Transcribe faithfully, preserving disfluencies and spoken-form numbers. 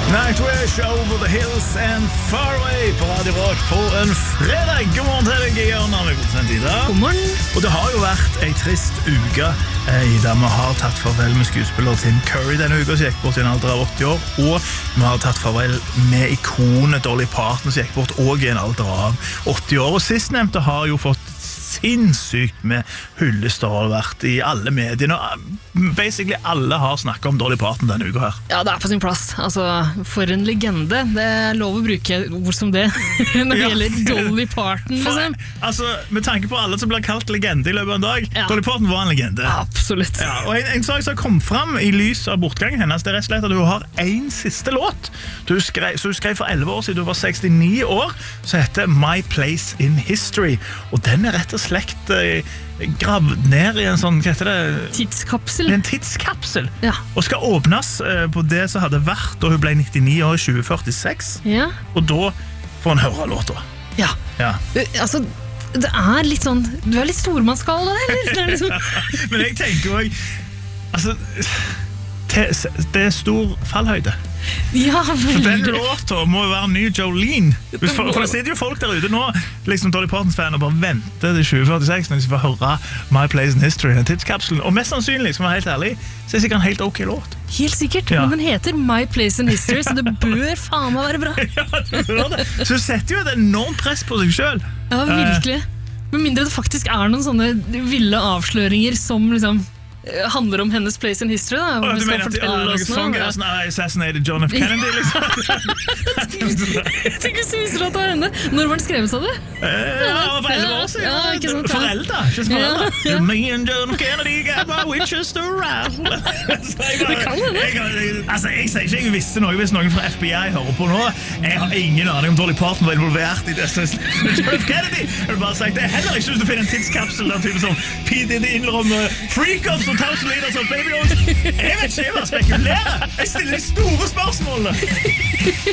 Nightwish, Over the Hills and Far Away på Radio Rock på en fredag. God morgen til deg, Jørgen Arne Godsen Ida. God morgen. Og det har jo vært en trist uke eh, der vi har tatt farvel med skuespiller Tim Curry denne uka, som gikk bort i en alder av åtti år, og vi har tatt farvel med ikonet Dolly Parton, som gikk bort også i en alder av åtti år. Og sistnevnte har jo fått sinnssykt med hyllester har vært i alle mediene, og basically alle har snakket om Dolly Parton denne uka her. Ja, det er på sin plass. Altså, for en legende. Det er lov å bruke ord som det når det Ja. gjelder Dolly Parton, liksom. For, altså, med tanke på alle som blir kalt legende i løpet av en dag, Ja. Dolly Parton var en legende. Absolutt. Ja, og en, en sak som kom frem i lys av bortgangen hennes, det er rett og slett at hun har en siste låt. Du skrev, så hun skrev for elleve år siden, hun var sekstini år, som heter My Place in History. Og den er rett og slett eh, gravd ned i en sånn, hva heter det? Tidskapsel. En tidskapsel. Ja. Og skal åpnes eh, på det som hadde vært da hun ble nittini år i tjue førtiseks. Ja. Og da får hun høre låta. Ja. Ja. Uh, Altså, det er litt sånn, du er litt stormannsgal da, eller? Det er liksom... Men jeg tenker også, altså, te- det er stor fallhøyde. Ja, Den veldig. låta må jo være ny Jolene. Hvis For, for det sitter jo folk der ute nå, liksom Dolly Partons-fan, og bare venter til tjue førtiseks når de skal få høre My Place in History, den tidskapselen. Og mest sannsynlig, skal vi være helt ærlig, så er det sikkert en helt ok låt. Helt sikkert, Ja. men den heter My Place in History, så det bør faen meg være bra. Ja, det gjør det. Så hun setter jo et enormt press på seg selv. Ja, virkelig. Med mindre det faktisk er noen sånne ville avsløringer som liksom eh, handler om hennes place in history, da. Hvor Og hun du skal mener at de fortelle alle oss noe. sånn greier, sånn, I assassinated John F. Kennedy, liksom? Tenk hvis du visste at det var henne. Når var den skrevet, sa du? Eh, Ja, for elleve år siden. Ja, ikke sant, ja. Foreldre, ikke så foreldre. Ja, ja. Me and John F. Kennedy got my Winchester rifle. Det kan hende. Altså, jeg sier ikke jeg visste noe hvis noen fra F B I hører på nå. Jeg har ingen aning om Dolly Parton var involvert i det. John F. Kennedy, jeg vil bare sagt, det er heller ikke hvis du finner en tidskapsel der type som P. Diddy innrømmer freak-offs og thousand liters of baby oils. Jeg vet ikke, jeg bare spekulerer. Jeg stiller de store spørsmålene.